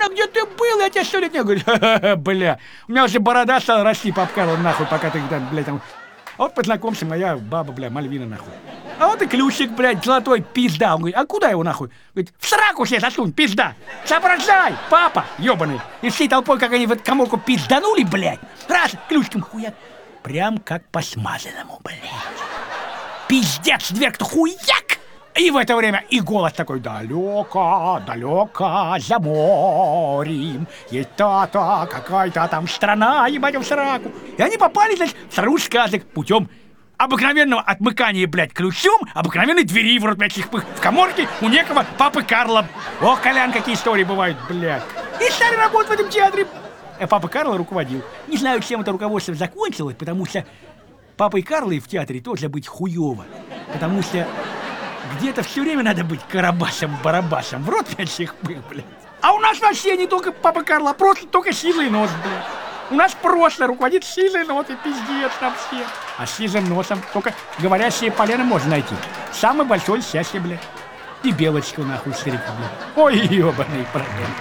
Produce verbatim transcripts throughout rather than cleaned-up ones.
где ты был? Я тебя сто лет не говорю. Ха-ха-ха, бля. У меня уже борода стала расти, папа Карл, нахуй, пока ты, блядь, там... А вот познакомься, моя баба, бля, Мальвина, нахуй. А вот и ключик, блядь, золотой, пизда. Он говорит, а куда его, нахуй? Говорит, в сраку себе засунь, пизда. Соображай, папа, ебаный. И всей толпой, как они в эту коморку пизданули, блядь. Раз, ключиком хуяк. Прям как по смазанному, блядь. Пиздец, дверь-то хуяк. И в это время и голос такой: далеко, далеко за морем есть та-та, какая-то там страна, ебать, в сраку. И они попали, значит, в страну сказок путем обыкновенного отмыкания, блядь, ключом, обыкновенной двери в рот, блядь, их в каморке у некого папы Карла. Ох, Колян, какие истории бывают, блядь. И стали работать в этом театре. А папа Карл руководил. Не знаю, чем это руководство закончилось, потому что папой Карлой в театре тоже быть хуёво. Потому что где-то все время надо быть карабасом-барабасом. В рот всех пых, блядь. А у нас вообще не только папа Карл, а просто только сизый нос, блядь. У нас просто руководит сизый нос, и пиздец там все. А с сизым носом только говорящие полено можно найти. Самый большой счастье, блядь. И белочку, нахуй, старика, блядь. Ой, ебаный проблем.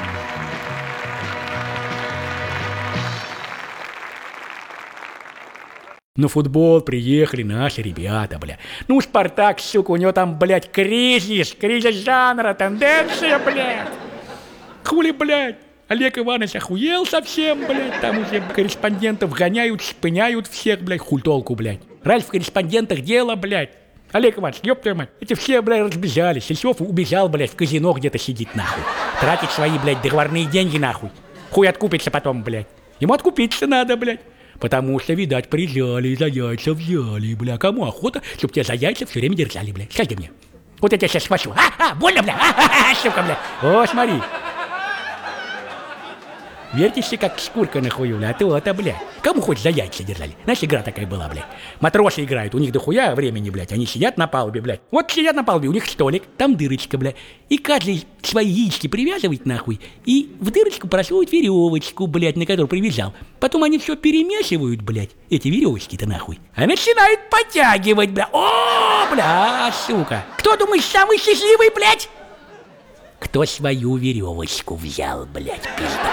На футбол приехали наши ребята, бля. Ну, Спартак, сука, у него там, блядь, кризис, кризис жанра, тенденция, блядь. Хули, блядь, Олег Иванович охуел совсем, блядь. Там уже корреспондентов гоняют, шпыняют всех, блядь, хуль толку, блядь. Раз в корреспондентах дело, блядь. Олег Иванович, ёб твою мать, эти все, блядь, разбежались. Сельцов убежал, блядь, в казино где-то сидит, нахуй. Тратить свои, блядь, договорные деньги, нахуй. Хуй откупится потом, блядь. Ему откупиться надо, блядь. Потому что, видать, прижали, за яйца взяли, бля. Кому охота, чтоб тебя за яйца все время держали, бля. Скажи мне. Вот я тебя сейчас схвачу. А, а, больно, бля. А, а, сука, бля. О, смотри. Вертишься, как шкурка на хую, а то-то, бля. Кому хоть за яйца держали? Знаешь, игра такая была, бля. Матросы играют, у них дохуя времени, блядь. Они сидят на палубе, блядь. Вот сидят на палубе, у них столик, там дырочка, бля. И каждый свои яички привязывает, нахуй. И в дырочку просовывает веревочку, блядь, на которую привязал. Потом они все перемешивают, блядь, эти веревочки-то, нахуй. А начинают подтягивать, бля. О, бля, сука. Кто, думаешь, самый счастливый, блядь? Кто свою веревочку взял, блядь, пизда.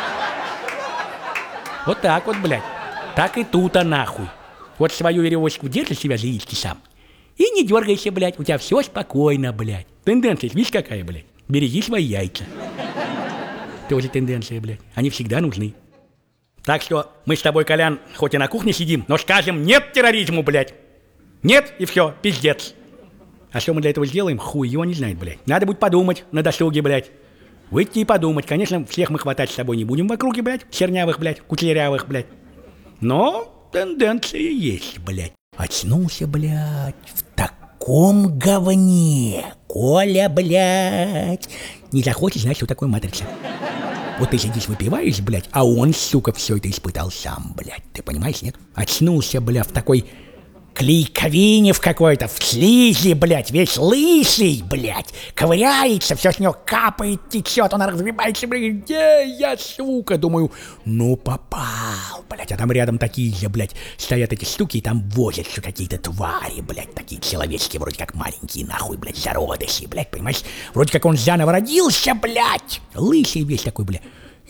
Вот так вот, блядь. Так и тут-то, нахуй. Вот свою веревочку держи себя за яички сам. И не дергайся, блядь. У тебя все спокойно, блядь. Тенденция, видишь, какая, блядь? Береги свои яйца. Тоже тенденция, блядь. Они всегда нужны. Так что мы с тобой, Колян, хоть и на кухне сидим, но скажем нет терроризму, блядь. Нет, и все, пиздец. А что мы для этого сделаем, хуй его не знает, блядь. Надо будет подумать на досуге, блядь. Выйти и подумать. Конечно, всех мы хватать с собой не будем в округе, блядь. Чернявых, блядь, кутлерявых, блядь. Но тенденции есть, блядь. Очнулся, блядь, в таком говне. Коля, блядь. Не захочешь, знаешь, что такое матрица. Вот ты сидишь, выпиваешь, блядь, а он, сука, все это испытал сам, блядь. Ты понимаешь, нет? Очнулся, блядь, в такой клейковине в какой-то, в слизи, блядь, весь лысый, блядь, ковыряется, все с него капает, течет, он разгребается, блядь, где я, сука, думаю, ну попал, блядь, а там рядом такие же, блядь, стоят эти штуки, и там возятся какие-то твари, блядь, такие человеческие, вроде как маленькие, нахуй, блядь, зародыши, блядь, понимаешь, вроде как он заново родился, блядь, лысый весь такой, блядь.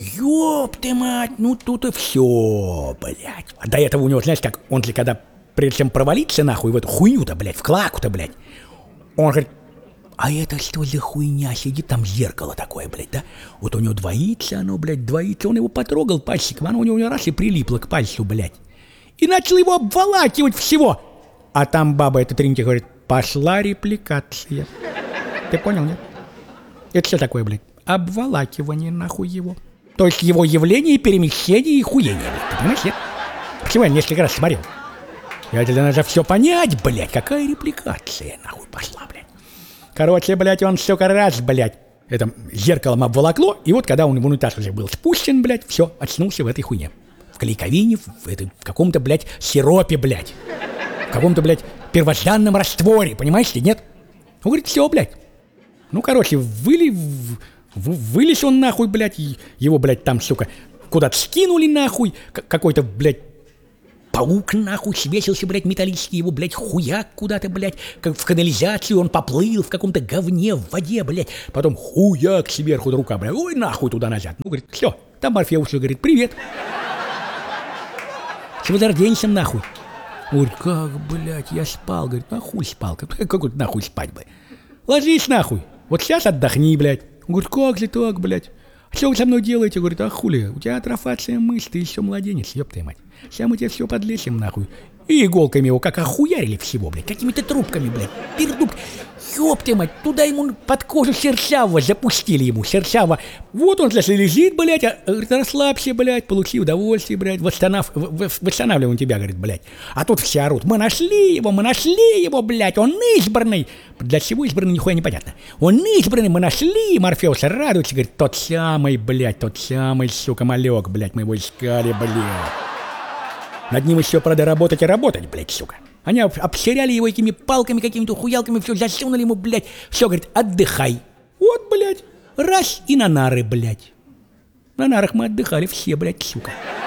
Ёб ты мать, ну тут и все, блядь. А до этого у него, знаешь, как, он же когда прежде чем провалиться нахуй в эту хуйню-то, блядь, в клаку-то, блядь, он говорит, а это что за хуйня, сидит там зеркало такое, блядь, да? Вот у него двоится оно, блядь, двоится, он его потрогал пальчиком, оно у него раз и прилипло к пальцу, блядь. И начал его обволакивать всего. А там баба эта тринки говорит, пошла репликация. Ты понял, нет? Это что такое, блядь? Обволакивание нахуй его. То есть его явление, перемещение и хуение, блядь, ты понимаешь, нет? Почему я несколько раз смотрел? Это надо все понять, блядь, какая репликация, нахуй, пошла, блядь. Короче, блядь, он столько раз, блядь, это зеркалом обволокло, и вот когда он в унитаз уже был спущен, блядь, все, очнулся в этой хуйне. В клейковине, в, этой, в каком-то, блядь, сиропе, блядь. В каком-то, блядь, первозданном растворе, понимаешь ли, нет? Он говорит, все, блядь. Ну, короче, выли, в, в, вылез он, нахуй, блядь, его, блядь, там, сука, куда-то скинули, нахуй, какой-то, блядь, паук, нахуй, свесился, блядь, металлический, его, блядь, хуяк куда-то, блядь, как в канализацию, он поплыл в каком-то говне в воде, блядь, потом хуяк сверху рука, блядь, ой, нахуй туда-назад. Ну, говорит, все, там Морфеус говорит, привет. С возрожденцем, нахуй. Говорит, как, блядь, я спал, говорит, нахуй спал, как, как вот нахуй спать, блядь. Ложись, нахуй, вот сейчас отдохни, блядь. Говорит, как же так, блядь? Что вы со мной делаете? Говорит, а хули, у тебя атрофация мышц, ты еще младенец, ёптая мать. Сейчас мы тебе все подлечим, нахуй. И иголками его как охуярили всего, блядь, какими-то трубками, блядь, пердуб. Ёптая мать, туда ему под кожу серчавого запустили ему, серчаво. Вот он, если лежит, блядь, а, говорит, расслабься, блядь, получи удовольствие, блядь, восстанов... восстанавливаем тебя, говорит, блядь. А тут все орут, мы нашли его, мы нашли его, блядь, он избранный. Для чего избранный, нихуя непонятно. Он избранный, мы нашли, Морфеус радуется, говорит, тот самый, блядь, тот самый, сука, малек, блядь, мы его искали, блядь. Над ним еще, правда, работать и работать, блядь, сука. Они обсеряли его этими палками, какими-то хуялками, все засунули ему, блядь. Все, говорит, отдыхай. Вот, блядь, раз и на нары, блядь. На нарах мы отдыхали все, блядь, сука.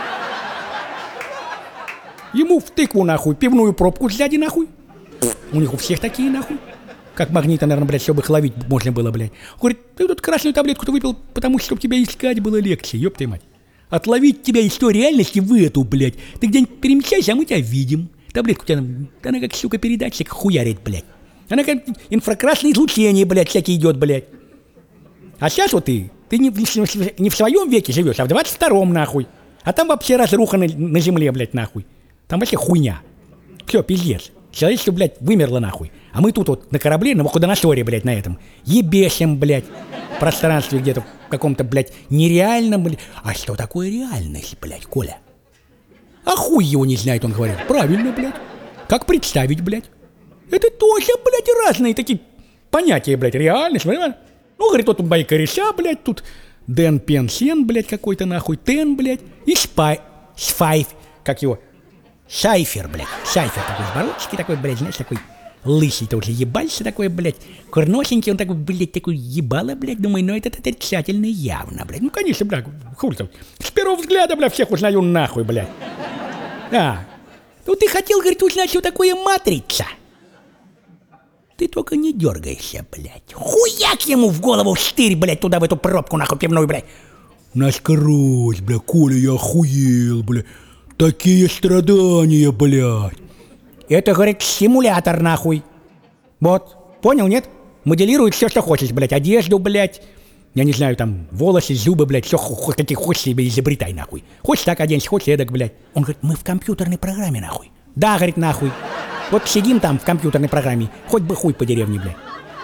Ему в тыкву, нахуй, пивную пробку сзади, нахуй. У них у всех такие, нахуй. Как магнита, наверное, блядь, чтобы их ловить можно было, блядь. Говорит, ты тут красную таблетку-то выпил, потому что, чтобы тебя искать было легче, ёб ты мать. Отловить тебя из той реальности в эту, блядь. Ты где-нибудь перемещайся, а мы тебя видим. Таблетку у тебя, она как, сука, передатчик хуярит, блядь. Она как инфракрасное излучение, блядь, всякие идет, блядь. А сейчас вот ты, ты не, не, не в своем веке живешь, а в двадцать втором, нахуй. А там вообще разруха на, на земле, блядь, нахуй. Там вообще хуйня. Все, пиздец. Человечество, блядь, вымерло, нахуй. А мы тут вот на корабле, на Вуходоносоре, блядь, на этом. Ебесим, блядь, в пространстве где-то, в каком-то, блядь, нереальном, блядь. А что такое реальность, блядь, Коля? А хуй его не знает, он говорит. Правильно, блядь. Как представить, блядь? Это тоже, блядь, разные такие понятия, блядь, реальность, понимаешь? Ну, говорит, вот тут мои кореша, блядь, тут Дэн Пенсен, блядь, какой-то, нахуй, Тен, блядь, и Спай, Спайф, как его, Шайфер, блядь, Шайфер такой, бородочки такой, блядь, знаешь, такой лысый тоже ебальца такой, блядь, курносенький, он такой, блядь, такой ебало, блядь, думаю, ну это отрицательно явно, блядь, ну, конечно, блядь, хуй там, с первого взгляда, блядь, всех узнаю нахуй, блядь. А, ну ты хотел, говорит, узнать, что такое матрица. Ты только не дергайся, блядь. Хуяк ему в голову штырь, блядь, туда в эту пробку, нахуй, пивную, блядь. Насквозь, блядь, Коля, я охуел, блядь. Такие страдания, блядь. Это, говорит, симулятор, нахуй. Вот, понял, нет? Моделирует все, что хочешь, блядь, одежду, блядь. Я не знаю, там, волосы, зубы, блядь, все, какие хочешь себе изобретай, нахуй. Хочешь так оденься, хочешь эдак, блядь. Он говорит, мы в компьютерной программе, нахуй. Да, говорит, нахуй. Вот сидим там в компьютерной программе, хоть бы хуй по деревне, блядь.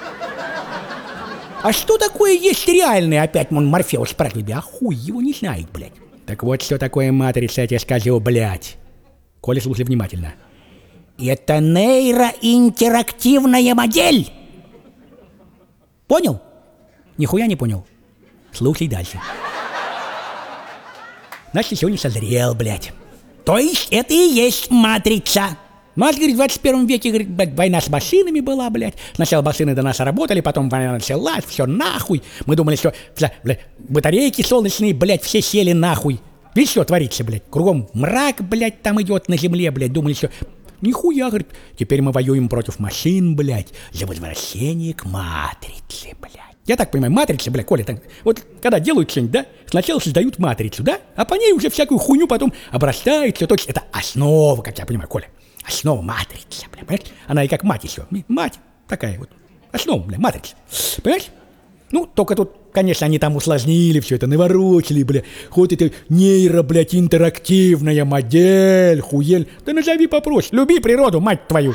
А что такое есть реальное, опять он Морфеус спрашивает, а хуй его не знает, блядь. Так вот, что такое матрица, я тебе скажу, блядь. Коля, слушай внимательно. Это нейроинтерактивная модель. Понял? Нихуя не понял. Слушай дальше. Значит, сегодня созрел, блядь. То есть это и есть матрица. Нас, говорит, в двадцать первом веке, говорит, блядь, война с машинами была, блядь. Сначала машины до нас работали, потом война началась, все нахуй. Мы думали, что, блядь, батарейки солнечные, блядь, все сели нахуй. Видишь, что творится, блядь? Кругом мрак, блядь, там идет на земле, блядь. Думали, что... Нихуя, говорит, теперь мы воюем против машин, блядь, за возвращение к матрице, блядь. Я так понимаю, матрица, блядь, Коля, так, вот когда делают что-нибудь, да, сначала создают матрицу, да, а по ней уже всякую хуйню потом обрастается, то есть это основа, как я понимаю, Коля, основа матрицы, блядь, понимаешь? Она и как мать еще, мать такая вот, основа, блядь, матрица, понимаешь? Ну, только тут, конечно, они там усложнили все это, наворочили, бля. Хоть это нейро, блядь, интерактивная модель, хуель. Да назови попроще. Люби природу, мать твою.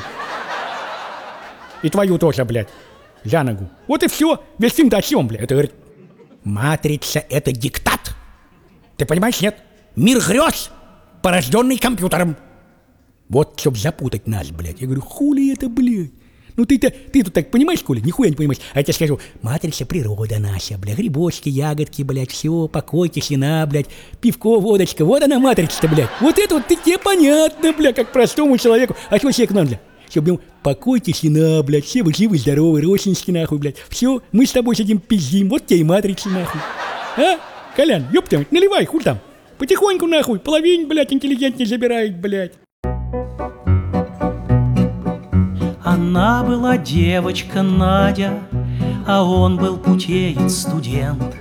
И твою тоже, блядь, за ногу. Вот и все. Весь фильм-то о чем, блядь? Это, говорит, матрица — это диктат. Ты понимаешь, нет? Мир грез, порожденный компьютером. Вот, чтоб запутать нас, блядь. Я говорю, хули это, блядь? Ну ты-то, ты тут так понимаешь, Коля? Нихуя не понимаешь. А я тебе скажу, матрица — природа наша, бля, грибочки, ягодки, блядь, все, покой, тишина, блядь, пивко, водочка, вот она матрица-то, блядь. Вот это вот тебе понятно, бля, как простому человеку. А что человек надо? Чтобы ему покой, тишина, блядь, все вы живы, здоровы, родственники, нахуй, блядь. Все, мы с тобой сидим пиздим, вот тебе и матрица, нахуй. А? Колян, ёпта, наливай, хуй там. Потихоньку, нахуй, половину, блядь, интеллигентнее забирает, блядь. Она была девочка Надя, а он был путеец, студент.